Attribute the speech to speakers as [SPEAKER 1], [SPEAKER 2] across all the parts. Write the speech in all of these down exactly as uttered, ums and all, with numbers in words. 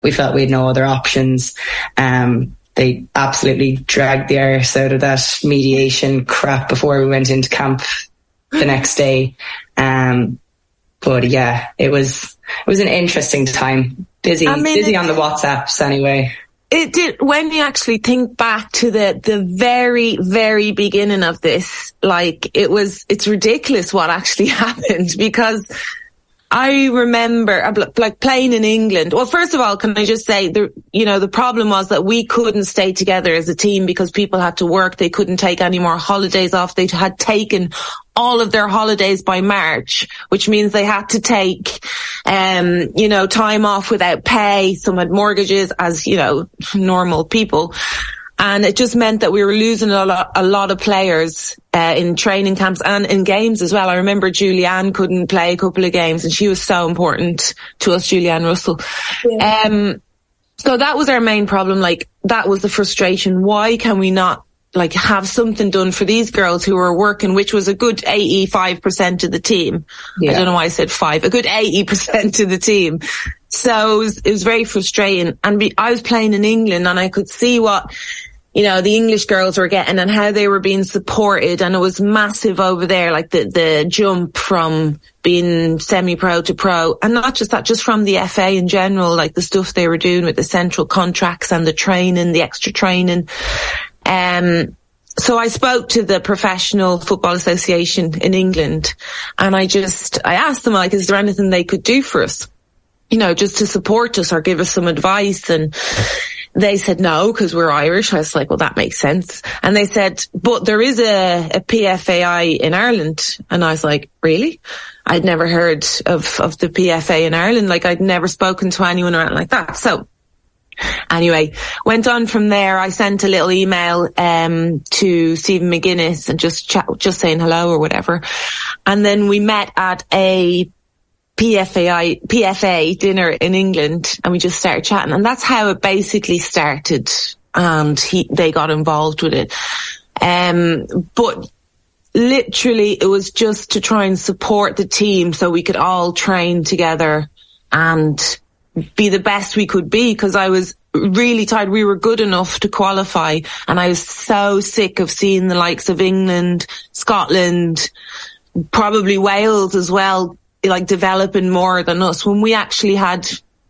[SPEAKER 1] we felt we had no other options. Um, they absolutely dragged the arse out of that mediation crap before we went into camp the next day. Um, but yeah, it was, it was an interesting time. Busy, I mean, busy on the WhatsApps anyway.
[SPEAKER 2] It did, when you actually think back to the, the very, very beginning of this, like it was, it's ridiculous what actually happened, because I remember like playing in England. Well, first of all, can I just say the, you know, the problem was that we couldn't stay together as a team because people had to work. They couldn't take any more holidays off. They had taken all of their holidays by March, which means they had to take, um, you know, time off without pay. Some had mortgages, as, you know, normal people. And it just meant that we were losing a lot, a lot of players, uh, in training camps and in games as well. I remember Julianne couldn't play a couple of games, and she was so important to us, Julianne Russell. Yeah. Um, so that was our main problem. Like, that was the frustration. Why can we not, like, have something done for these girls who were working, which was a good eighty-five percent of the team. Yeah. I don't know why I said five, a good eighty percent of the team. So it was, it was very frustrating. And be, I was playing in England, and I could see what, you know, the English girls were getting and how they were being supported. And it was massive over there, like the, the jump from being semi-pro to pro. And not just that, just from the F A in general, like the stuff they were doing with the central contracts and the training, the extra training. Um, so I spoke to the Professional Football Association in England, and I just, I asked them, like, is there anything they could do for us? You know, just to support us or give us some advice. And they said no, because we're Irish. I was like, well, that makes sense. And they said, but there is a, a P F A I in Ireland. And I was like, really? I'd never heard of, of the P F A in Ireland. Like, I'd never spoken to anyone around like that. So anyway, went on from there. I sent a little email, um, to Stephen McGuinness and just chat, just saying hello or whatever. And then we met at a P F A I, P F A dinner in England, and we just started chatting, and that's how it basically started. And he, they got involved with it. Um, but literally it was just to try and support the team so we could all train together and be the best we could be, because I was really tired. We were good enough to qualify, and I was so sick of seeing the likes of England, Scotland, probably Wales as well, like developing more than us, when we actually had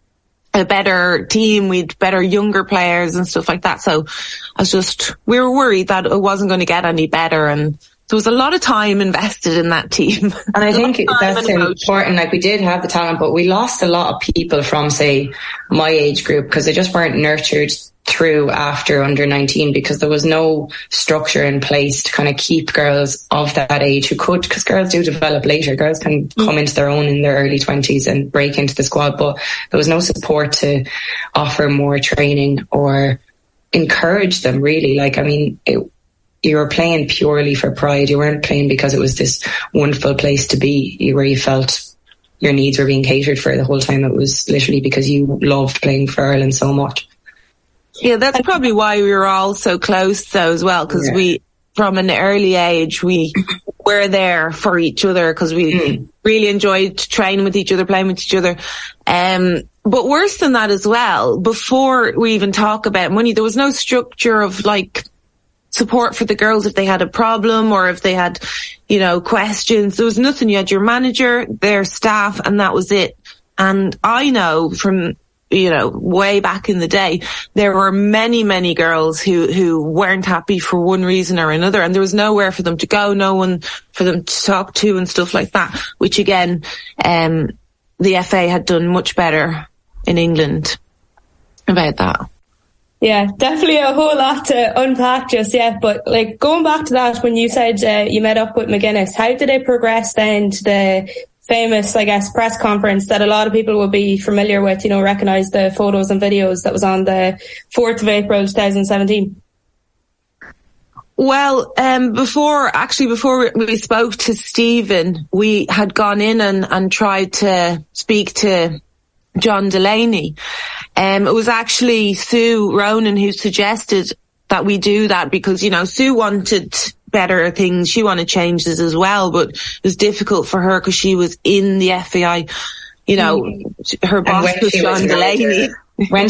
[SPEAKER 2] a better team, we'd better younger players and stuff like that. So I was just, we were worried that it wasn't going to get any better, and there was a lot of time invested in that team.
[SPEAKER 1] And I think that's important. Like, we did have the talent, but we lost a lot of people from, say, my age group, because they just weren't nurtured through after under nineteen, because there was no structure in place to kind of keep girls of that age who could, because girls do develop later. Girls can come into their own in their early twenties and break into the squad, but there was no support to offer more training or encourage them, really. Like, I mean, it, you were playing purely for pride. You weren't playing because it was this wonderful place to be, where you felt your needs were being catered for the whole time. It was literally because you loved playing for Ireland so much.
[SPEAKER 2] Yeah, that's probably why we were all so close though as well, because yeah. we, from an early age, we were there for each other, because we mm. really enjoyed training with each other, playing with each other. Um, but worse than that as well, before we even talk about money, there was no structure of like support for the girls if they had a problem or if they had, you know, questions. There was nothing. You had your manager, their staff, and that was it. And I know from, you know, way back in the day, there were many, many girls who, who weren't happy for one reason or another, and there was nowhere for them to go, no one for them to talk to and stuff like that, which again, um, the F A had done much better in England about that.
[SPEAKER 3] Yeah, definitely a whole lot to unpack just yet. But like, going back to that, when you said uh, you met up with McGuinness, how did it progress then to the famous, I guess, press conference that a lot of people will be familiar with, you know, recognise the photos and videos that was on the fourth of April twenty seventeen?
[SPEAKER 2] Well, um, before, actually before we spoke to Stephen, we had gone in and, and tried to speak to John Delaney. Um, it was actually Sue Ronan who suggested that we do that, because, you know, Sue wanted better things. She wanted changes as well, but it was difficult for her because she was in the F A I. You know, mm. her boss was John Delaney.
[SPEAKER 1] when